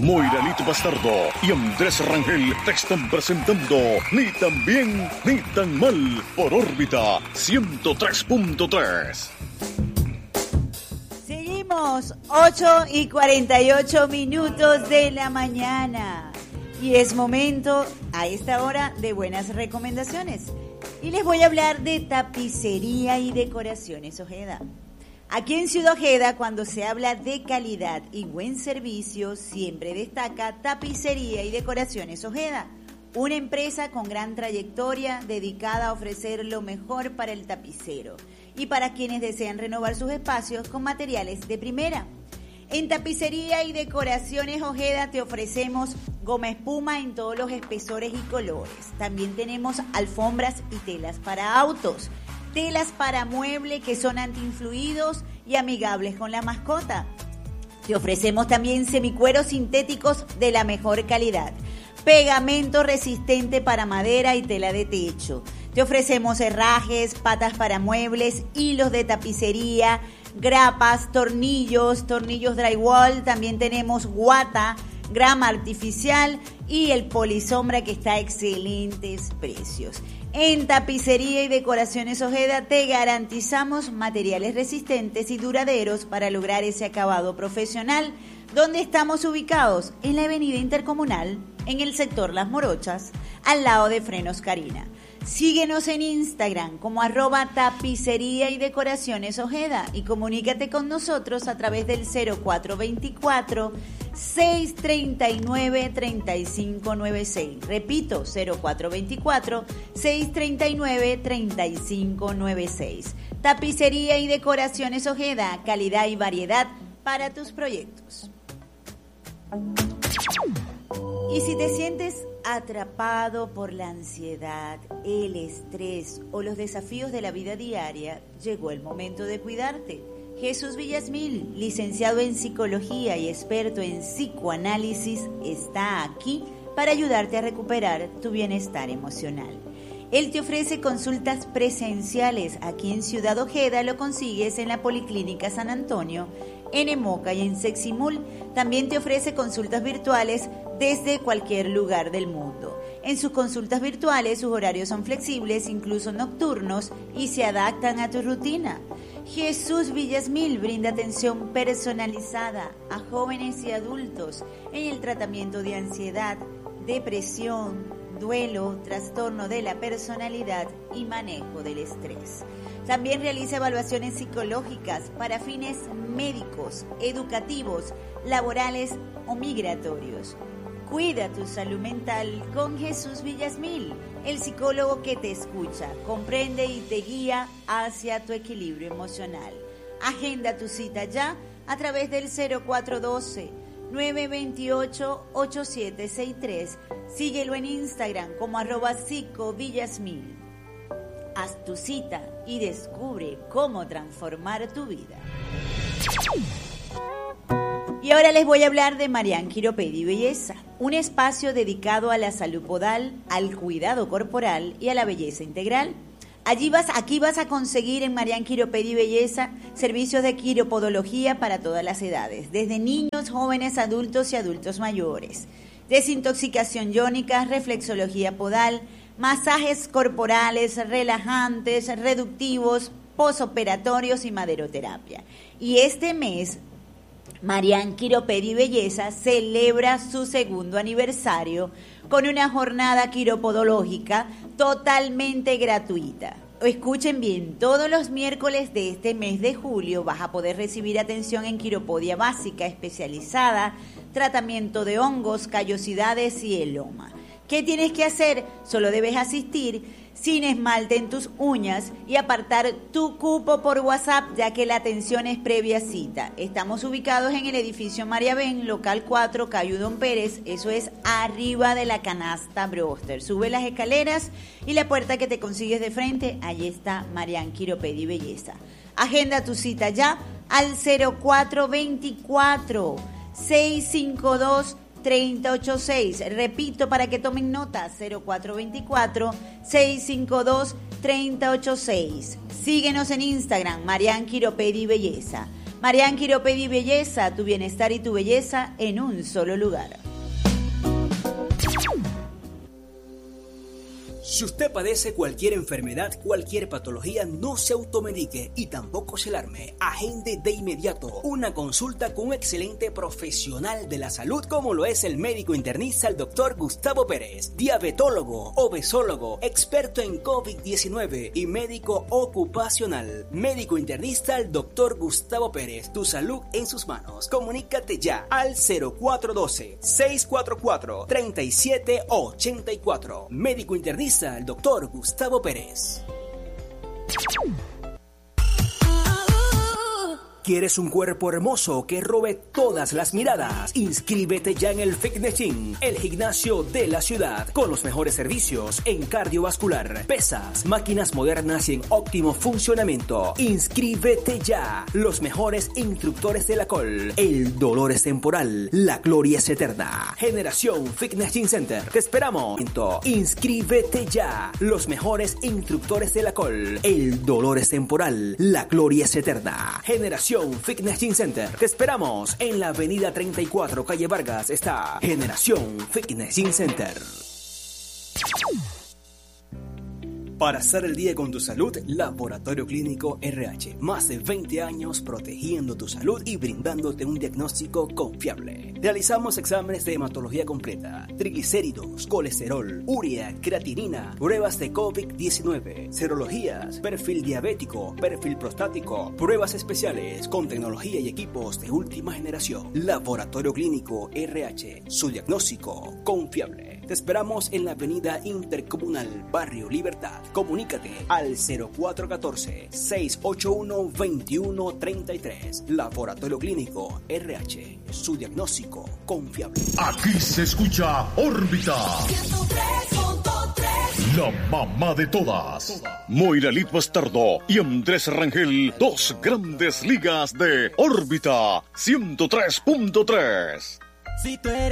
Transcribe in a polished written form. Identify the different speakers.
Speaker 1: Moira Lito Bastardo y Andrés Rangel te están presentando Ni tan bien ni tan mal por órbita 103.3.
Speaker 2: Seguimos 8:48 de la mañana y es momento a esta hora de buenas recomendaciones. Y les voy a hablar de tapicería y decoraciones Ojeda. Aquí en Ciudad Ojeda, cuando se habla de calidad y buen servicio, siempre destaca Tapicería y Decoraciones Ojeda, una empresa con gran trayectoria dedicada a ofrecer lo mejor para el tapicero y para quienes desean renovar sus espacios con materiales de primera. En Tapicería y Decoraciones Ojeda te ofrecemos goma espuma en todos los espesores y colores. También tenemos alfombras y telas para autos, telas para mueble que son antiinfluidos y amigables con la mascota. Te ofrecemos también semicueros sintéticos de la mejor calidad, pegamento resistente para madera y tela de techo. Te ofrecemos herrajes, patas para muebles, hilos de tapicería, grapas, tornillos drywall. También tenemos guata, grama artificial y el polisombra que está a excelentes precios. En Tapicería y Decoraciones Ojeda te garantizamos materiales resistentes y duraderos para lograr ese acabado profesional. ¿Dónde estamos ubicados? En la avenida Intercomunal, en el sector Las Morochas, al lado de Frenos Karina. Síguenos en Instagram como @tapicería y decoraciones Ojeda y comunícate con nosotros a través del 0424-639-3596. Repito, 0424-639-3596. Tapicería y Decoraciones Ojeda, calidad y variedad para tus proyectos. Y si te sientes atrapado por la ansiedad, el estrés o los desafíos de la vida diaria, llegó el momento de cuidarte. Jesús Villasmil, licenciado en psicología y experto en psicoanálisis, está aquí para ayudarte a recuperar tu bienestar emocional. Él te ofrece consultas presenciales. Aquí en Ciudad Ojeda lo consigues en la Policlínica San Antonio, en Emoca y en Seximul. También te ofrece consultas virtuales desde cualquier lugar del mundo. En sus consultas virtuales sus horarios son flexibles, incluso nocturnos, y se adaptan a tu rutina. Jesús Villasmil brinda atención personalizada a jóvenes y adultos en el tratamiento de ansiedad, depresión, duelo, trastorno de la personalidad y manejo del estrés. También realiza evaluaciones psicológicas para fines médicos, educativos, laborales o migratorios. Cuida tu salud mental con Jesús Villasmil, el psicólogo que te escucha, comprende y te guía hacia tu equilibrio emocional. Agenda tu cita ya a través del 0412-928-8763. Síguelo en Instagram como @psicovillasmil. Haz tu cita y descubre cómo transformar tu vida. Y ahora les voy a hablar de Marian Quiropedi Belleza, un espacio dedicado a la salud podal, al cuidado corporal y a la belleza integral. Aquí vas a conseguir en Marian Quiropedi Belleza servicios de quiropodología para todas las edades, desde niños, jóvenes, adultos y adultos mayores. Desintoxicación iónica, reflexología podal, masajes corporales, relajantes, reductivos, posoperatorios y maderoterapia. Y este mes, Marian Quiropedi Belleza celebra su segundo aniversario con una jornada quiropodológica totalmente gratuita. Escuchen bien, todos los miércoles de este mes de julio vas a poder recibir atención en quiropodia básica especializada, tratamiento de hongos, callosidades y eloma. ¿Qué tienes que hacer? Solo debes asistir sin esmalte en tus uñas y apartar tu cupo por WhatsApp, ya que la atención es previa cita. Estamos ubicados en el edificio María Ben, local 4, calle Don Pérez. Eso es arriba de la canasta Broster. Sube las escaleras y la puerta que te consigues de frente, allí está Marian Quiropedi Belleza. Agenda tu cita ya al 0424 652 3086. Repito para que tomen nota, 0424-652-3086. Síguenos en Instagram, Marian Quiropedi Belleza. Marian Quiropedi Belleza, tu bienestar y tu belleza en un solo lugar.
Speaker 3: Si usted padece cualquier enfermedad, cualquier patología, no se automedique y tampoco se alarme. Agende de inmediato una consulta con un excelente profesional de la salud como lo es el médico internista, el doctor Gustavo Pérez, diabetólogo, obesólogo, experto en COVID-19 y médico ocupacional. Médico internista, el doctor Gustavo Pérez, tu salud en sus manos. Comunícate ya al 0412-644-3784. Médico internista, el doctor Gustavo Pérez. ¿Quieres un cuerpo hermoso que robe todas las miradas? Inscríbete ya en el Fitness Gym, el gimnasio de la ciudad, con los mejores servicios en cardiovascular, pesas, máquinas modernas y en óptimo funcionamiento. Inscríbete ya. Los mejores instructores de la col. El dolor es temporal, la gloria es eterna. Generación Fitness Gym Center. Te esperamos. Inscríbete ya. Los mejores instructores de la col. El dolor es temporal, la gloria es eterna. Generación Fitness Gym Center. Te esperamos en la avenida 34, calle Vargas. Está Generación Fitness Gym Center. Para estar al día con tu salud, Laboratorio Clínico RH. Más de 20 años protegiendo tu salud y brindándote un diagnóstico confiable. Realizamos exámenes de hematología completa, triglicéridos, colesterol, urea, creatinina, pruebas de COVID-19, serologías, perfil diabético, perfil prostático, pruebas especiales con tecnología y equipos de última generación. Laboratorio Clínico RH. Su diagnóstico confiable. Te esperamos en la avenida Intercomunal, Barrio Libertad. Comunícate al 0414-681-2133. Laboratorio Clínico RH. Su diagnóstico confiable.
Speaker 1: Aquí se escucha Órbita. 103.3. La mamá de todas. Moira Lid Bastardo y Andrés Rangel, dos grandes ligas de Órbita 103.3.
Speaker 4: Si tú eres